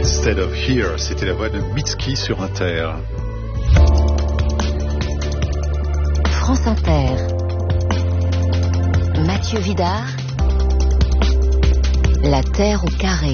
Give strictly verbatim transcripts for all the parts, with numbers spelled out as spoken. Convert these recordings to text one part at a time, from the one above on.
Instead of Here, c'était la voix de Mitski sur Inter. France Inter. Mathieu Vidard. La Terre au carré.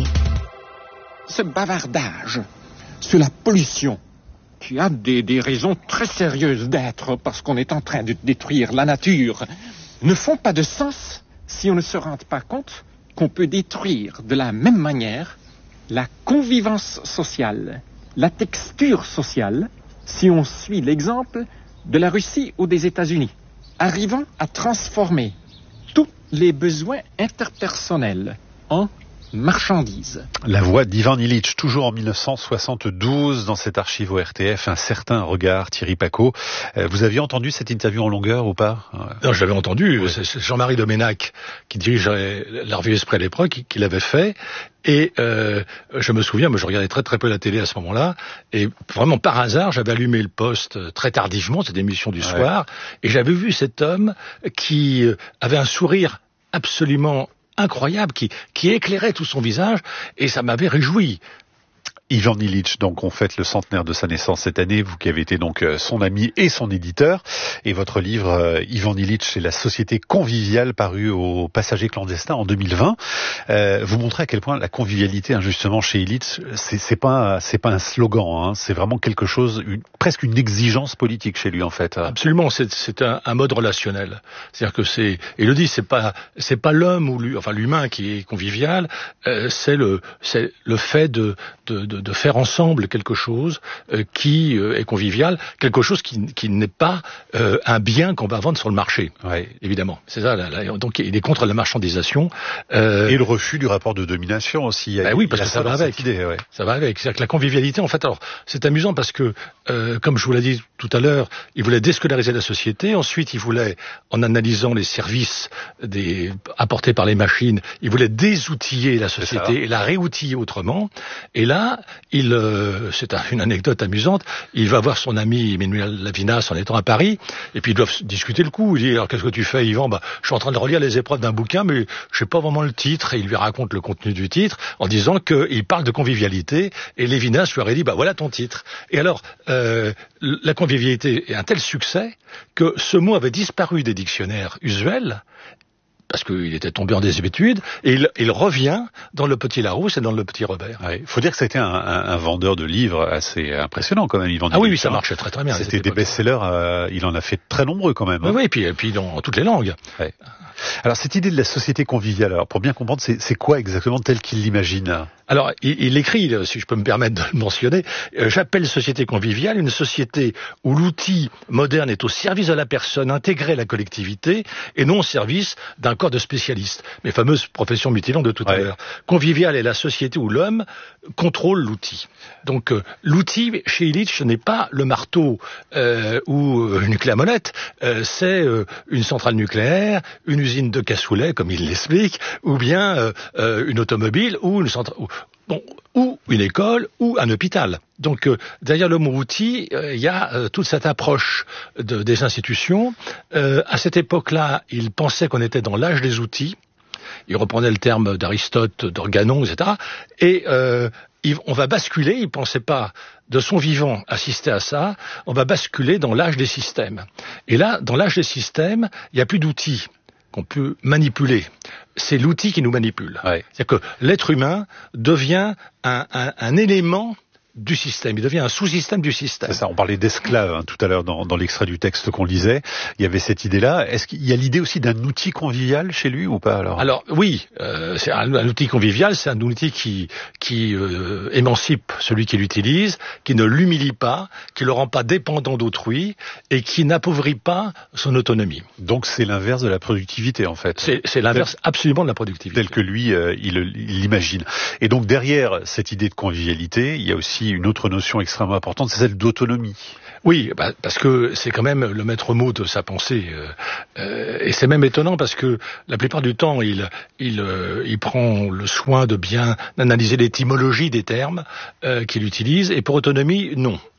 Ce bavardage sur la pollution, qui a des, des raisons très sérieuses d'être, parce qu'on est en train de détruire la nature, ne font pas de sens si on ne se rend pas compte qu'on peut détruire de la même manière la convivence sociale, la texture sociale, si on suit l'exemple de la Russie ou des États-Unis, arrivant à transformer tous les besoins interpersonnels en marchandises. La voix d'Ivan Illich, toujours en mille neuf cent soixante-douze, dans cette archive au R T F, un certain regard, Thierry Pacaud. Euh, vous aviez entendu cette interview en longueur ou pas? Non, je l'avais entendu. Oui. C'est Jean-Marie Doménac, qui dirige la revue Esprit à l'époque, qui, qui l'avait fait. Et euh, je me souviens, moi je regardais très très peu la télé à ce moment-là, et vraiment par hasard, j'avais allumé le poste très tardivement, cette émission du ouais. soir, et j'avais vu cet homme qui avait un sourire absolument incroyable, qui, qui éclairait tout son visage, et ça m'avait réjoui. Ivan Illich, donc on fête le centenaire de sa naissance cette année, vous qui avez été donc son ami et son éditeur, et votre livre euh, Ivan Illich et la société conviviale, paru au Passager clandestin en deux mille vingt, euh, vous montrez à quel point la convivialité, hein, justement chez Illich, c'est, c'est pas c'est pas un slogan, hein, c'est vraiment quelque chose, une, presque une exigence politique chez lui en fait. Absolument, c'est, c'est un, un mode relationnel, c'est-à-dire que c'est, et il le dit, c'est pas c'est pas l'homme ou lui, enfin l'humain qui est convivial, euh, c'est le c'est le fait de de, de de faire ensemble quelque chose euh, qui euh, est convivial, quelque chose qui, qui n'est pas euh, un bien qu'on va vendre sur le marché, ouais. évidemment. C'est ça. Là, là, donc il est contre la marchandisation euh, et le refus du rapport de domination aussi. Ben oui, parce que ça va avec. Idée, ouais. Ça va avec. C'est-à-dire que la convivialité, en fait, alors c'est amusant parce que, euh, comme je vous l'ai dit tout à l'heure, il voulait déscolariser la société. Ensuite, il voulait, en analysant les services des, apportés par les machines, il voulait désoutiller la société et la réoutiller autrement. Et là, il, euh, c'est une anecdote amusante, il va voir son ami Emmanuel Lavinas en étant à Paris, et puis ils doivent discuter le coup. Il dit, alors qu'est-ce que tu fais, Yvan? Bah, je suis en train de relire les épreuves d'un bouquin, mais je sais pas vraiment le titre, et il lui raconte le contenu du titre, en disant qu'il parle de convivialité, et Lévinas lui aurait dit, bah voilà ton titre. Et alors, euh, la convivialité est un tel succès, que ce mot avait disparu des dictionnaires usuels, parce qu'il était tombé en désuétude, et il, il revient dans Le Petit Larousse et dans Le Petit Robert. Il ouais, faut dire que c'était un, un, un vendeur de livres assez impressionnant quand même. Il vendait ah oui, oui, ça marchait très très bien. C'était des best-sellers, euh, il en a fait très nombreux quand même. Oui, hein. oui, et puis, et puis dans toutes les langues. Ouais. Alors cette idée de la société conviviale, alors pour bien comprendre, c'est, c'est quoi exactement tel qu'il l'imagine? Alors il, il écrit, si je peux me permettre de le mentionner, euh, j'appelle société conviviale une société où l'outil moderne est au service de la personne, intégré à la collectivité, et non au service d'un corps de spécialistes. Mes fameuses professions mutilantes de tout ouais. à l'heure. Conviviale est la société où l'homme contrôle l'outil. Donc euh, l'outil chez Illich, ce n'est pas le marteau euh, ou euh, une clé à molette, euh, c'est euh, une centrale nucléaire, une usine de cassoulet, comme il l'explique, ou bien euh, euh, une automobile, ou une centrale, ou, bon, ou une école, ou un hôpital. Donc euh, derrière le mot outil, il euh, y a euh, toute cette approche de, des institutions. Euh, à cette époque-là, il pensait qu'on était dans l'âge des outils. Il reprenait le terme d'Aristote, d'Organon, et cetera. Et euh, on va basculer, il ne pensait pas de son vivant assister à ça, on va basculer dans l'âge des systèmes. Et là, dans l'âge des systèmes, il n'y a plus d'outils qu'on peut manipuler. C'est l'outil qui nous manipule. Ouais. C'est-à-dire que l'être humain devient un, un, un élément du système, il devient un sous-système du système. C'est ça, on parlait d'esclaves hein, tout à l'heure dans, dans l'extrait du texte qu'on lisait, il y avait cette idée-là. Est-ce qu'il y a l'idée aussi d'un outil convivial chez lui ou pas alors? Alors oui, euh, c'est un, un outil convivial, c'est un outil qui, qui euh, émancipe celui qui l'utilise, qui ne l'humilie pas, qui le rend pas dépendant d'autrui et qui n'appauvrit pas son autonomie. Donc c'est l'inverse de la productivité en fait. C'est, c'est l'inverse tel, absolument de la productivité. Tel que lui, euh, il, il l'imagine. Et donc derrière cette idée de convivialité, il y a aussi une autre notion extrêmement importante, c'est celle d'autonomie. Oui, bah, parce que c'est quand même le maître mot de sa pensée. Euh, euh, et c'est même étonnant parce que la plupart du temps, il, il, euh, il prend le soin de bien analyser l'étymologie des termes euh, qu'il utilise. Et pour autonomie, non.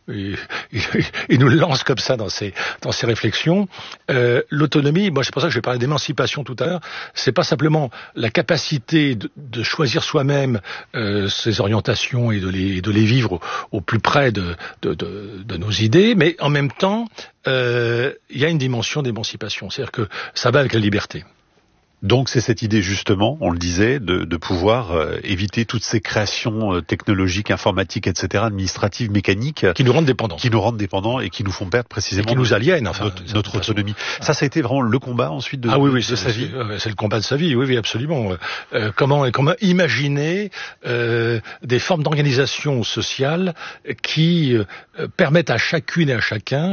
il, il, il nous lance comme ça dans ses, dans ses réflexions. Euh, l'autonomie, moi c'est pour ça que je vais parler d'émancipation tout à l'heure, c'est pas simplement la capacité de, de choisir soi-même euh, ses orientations et de les, de les vivre au, au plus près de, de, de, de nos idées, mais en même temps, euh, il y a une dimension d'émancipation, c'est-à-dire que ça va avec la liberté. Donc c'est cette idée justement, on le disait, de, de pouvoir euh, éviter toutes ces créations euh, technologiques, informatiques, et cetera, administratives, mécaniques, qui nous rendent dépendants, qui nous rendent dépendants et qui nous font perdre précisément, et qui nous aliènent, enfin, notre, notre autonomie. Ça, ça a été vraiment le combat ensuite de, ah oui, oui, de sa vie. C'est, c'est le combat de sa vie, oui, oui, absolument. Euh, comment, comment imaginer euh, des formes d'organisation sociale qui euh, permettent à chacune et à chacun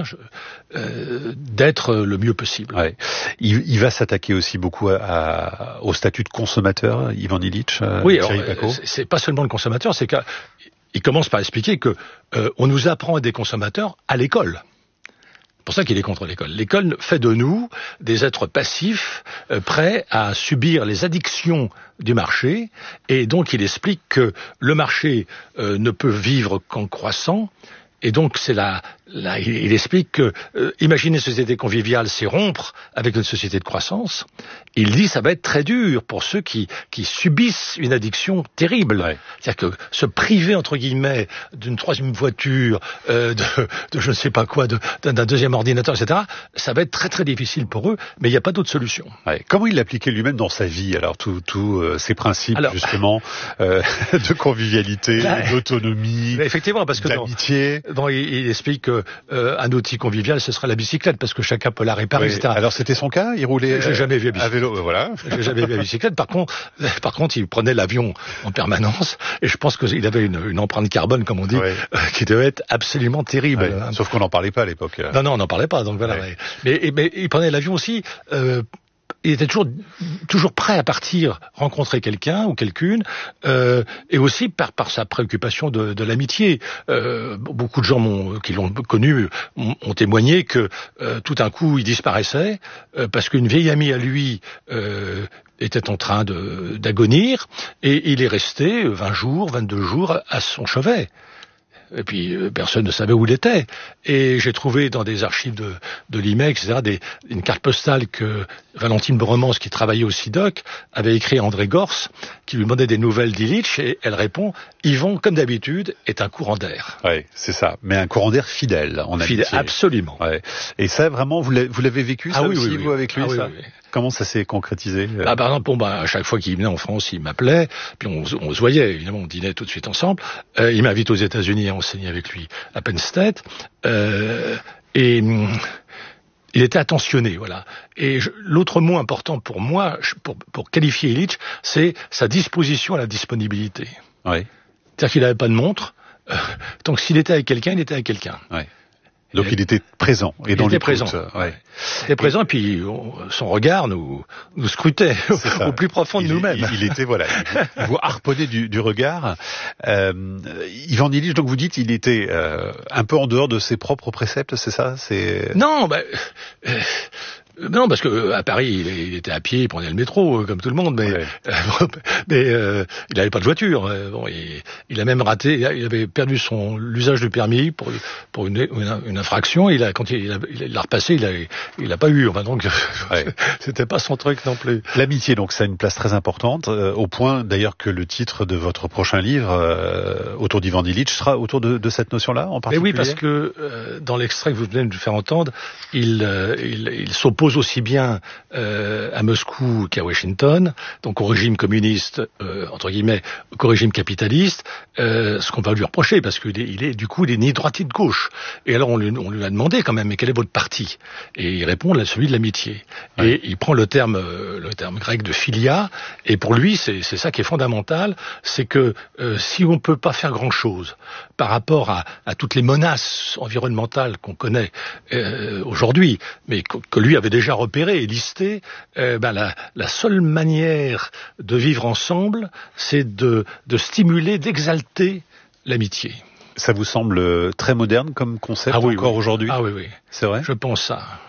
euh, d'être le mieux possible. Ouais. Il, il va s'attaquer aussi beaucoup à, à À, au statut de consommateur, Ivan Illich. Euh, oui, alors, c'est, c'est pas seulement le consommateur, c'est qu'il commence par expliquer que euh, on nous apprend à des consommateurs à l'école. C'est pour ça qu'il est contre l'école. L'école fait de nous des êtres passifs, euh, prêts à subir les addictions du marché, et donc il explique que le marché euh, ne peut vivre qu'en croissant. Et donc, c'est la, la, il explique que euh, imaginer une société conviviale, c'est rompre avec une société de croissance. Il dit ça va être très dur pour ceux qui, qui subissent une addiction terrible. Ouais. C'est-à-dire que se priver, entre guillemets, d'une troisième voiture, euh, de, de je ne sais pas quoi, de, d'un deuxième ordinateur, et cetera, ça va être très très difficile pour eux, mais il n'y a pas d'autre solution. Ouais. Comment il l'appliquait lui-même dans sa vie, alors, tous tout, euh, ces principes, alors, justement, euh, de convivialité, là, d'autonomie, effectivement, parce que d'amitié. Dans, dans, il, il explique que euh, un outil convivial, ce sera la bicyclette, parce que chacun peut la réparer, oui. et cetera. Alors c'était son cas, il roulait J'ai jamais vu à, à vélo, voilà. J'ai jamais vu à bicyclette. Par contre, par contre, il prenait l'avion en permanence, et je pense qu'il avait une, une empreinte carbone, comme on dit, ouais. euh, qui devait être absolument terrible. Ouais. Hein. Sauf qu'on n'en parlait pas à l'époque. Non, non, on n'en parlait pas. Donc voilà. Ouais. Mais, mais, mais il prenait l'avion aussi. Euh, Il était toujours toujours prêt à partir rencontrer quelqu'un ou quelqu'une, euh, et aussi par par sa préoccupation de, de l'amitié. Euh, beaucoup de gens m'ont, qui l'ont connu ont, ont témoigné que euh, tout d'un coup il disparaissait euh, parce qu'une vieille amie à lui euh, était en train de d'agonir, et il est resté vingt jours, vingt-deux jours à son chevet. Et puis euh, personne ne savait où il était. Et j'ai trouvé dans des archives de, de l'I M E, et cetera, des, une carte postale que Valentine Boromans, qui travaillait au SIDOC, avait écrit à André Gors, qui lui demandait des nouvelles d'Illich, et elle répond « Yvon, comme d'habitude, est un courant d'air ». Oui, c'est ça. Mais un courant d'air fidèle, en amitié. Fidèle, absolument. Ouais. Et ça, vraiment, vous l'avez, vous l'avez vécu, ça ah, oui, aussi, oui, vous, oui. avec lui, ah, ça oui, oui, oui. Comment ça s'est concrétisé? Ah, par exemple, bon, bah, à chaque fois qu'il venait en France, il m'appelait, puis on, on se voyait, évidemment, on dînait tout de suite ensemble. Euh, il m'invite aux États-Unis à enseigner avec lui à Penn State, euh, et hum, il était attentionné, voilà. Et je, l'autre mot important pour moi, pour, pour qualifier Illich, c'est sa disposition à la disponibilité. Oui. C'est-à-dire qu'il n'avait pas de montre, euh, donc s'il était avec quelqu'un, il était avec quelqu'un. Oui. Donc il, il était présent et il dans était les présent. Ouais. Il était présent et puis on, son regard nous nous scrutait au, au plus profond de il, nous-mêmes. Il, il était voilà, il vous harponnait du, du regard. Euh, Ivan Illich, donc vous dites, il était euh, un peu en dehors de ses propres préceptes, c'est ça? C'est non, bah, euh, non, parce que à Paris, il, il était à pied, il prenait le métro, euh, comme tout le monde, mais, ouais. euh, mais euh, il n'avait pas de voiture. Euh, bon, il, il a même raté, il avait perdu son l'usage du permis pour pour une, une, une infraction. Il a quand il a, il l'a repassé, il a il a pas eu. Enfin donc, ouais. C'était pas son truc non plus. L'amitié, donc, ça a une place très importante, euh, au point d'ailleurs que le titre de votre prochain livre euh, autour d'Ivan Illich sera autour de, de cette notion-là en particulier. Mais oui, parce que euh, dans l'extrait que vous venez de nous faire entendre, il euh, il, il s'oppose aussi bien euh, à Moscou qu'à Washington, donc au régime communiste, euh, entre guillemets, qu'au régime capitaliste, euh, ce qu'on va lui reprocher, parce qu'il est, il est, du coup, il est ni droite ni de gauche. Et alors on lui, on lui a demandé quand même, mais quel est votre parti? Et il répond, là, celui de l'amitié. Ouais. Et il prend le terme, euh, le terme grec de philia, et pour lui, c'est, c'est ça qui est fondamental, c'est que euh, si on peut pas faire grand-chose par rapport à, à toutes les menaces environnementales qu'on connaît euh, aujourd'hui, mais que, que lui avait déjà repéré et listé, euh, ben la, la seule manière de vivre ensemble, c'est de, de stimuler, d'exalter l'amitié. Ça vous semble très moderne comme concept ah, oui, encore oui. aujourd'hui? Ah oui, oui. C'est vrai? Je pense ça.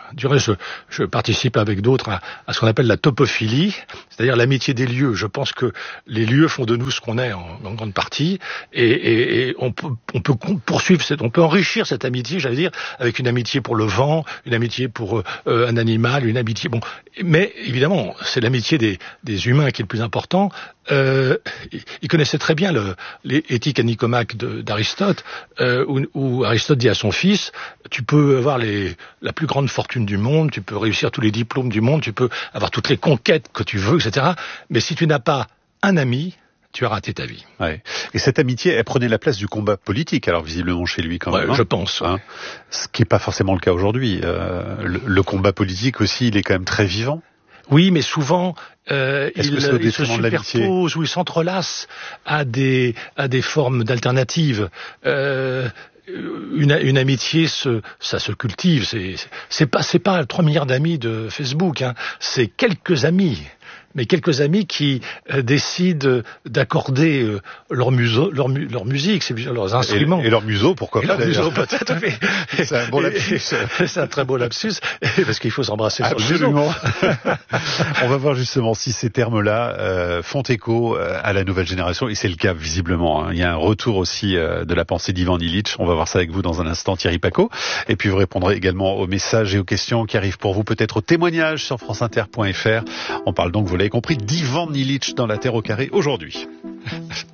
Du reste, je, je participe avec d'autres à, à ce qu'on appelle la topophilie, c'est-à-dire l'amitié des lieux. Je pense que les lieux font de nous ce qu'on est en, en grande partie, et, et, et on peut, on peut poursuivre, cette, on peut enrichir cette amitié, j'allais dire, avec une amitié pour le vent, une amitié pour euh, un animal, une amitié. Bon, mais évidemment, c'est l'amitié des, des humains qui est le plus important. Euh, il connaissait très bien le, l'éthique à Nicomaque de, d'Aristote, euh, où, où Aristote dit à son fils: tu peux avoir les, la plus grande fortune du monde, tu peux réussir tous les diplômes du monde, tu peux avoir toutes les conquêtes que tu veux, et cetera. Mais si tu n'as pas un ami, tu as raté ta vie. Ouais. Et cette amitié, elle prenait la place du combat politique, alors visiblement chez lui quand ouais, même. Hein, je pense. hein, ce qui n'est pas forcément le cas aujourd'hui. Euh, le, le combat politique aussi, il est quand même très vivant. Oui, mais souvent, euh, il, il se superpose ou il s'entrelace à des, à des formes d'alternatives. Euh, une, une amitié, se, ça se cultive. C'est, c'est pas, c'est pas trois milliards d'amis de Facebook, hein. C'est quelques amis. Mais quelques amis qui euh, décident d'accorder euh, leur, museau, leur, mu, leur musique, c'est leurs instruments. Et, et leur museau, pourquoi et pas leur museau, peut-être. Mais... c'est un bon lapsus. C'est un très beau lapsus, parce qu'il faut s'embrasser sur Absolument. le museau. On va voir justement si ces termes-là euh, font écho à la nouvelle génération, et c'est le cas visiblement. Hein. Il y a un retour aussi euh, de la pensée d'Ivan Illich. On va voir ça avec vous dans un instant, Thierry Pacaud. Et puis vous répondrez également aux messages et aux questions qui arrivent pour vous, peut-être aux témoignages sur franceinter point f r. On parle donc, vous l'avez compris, d'Ivan Illich dans La Terre au carré aujourd'hui.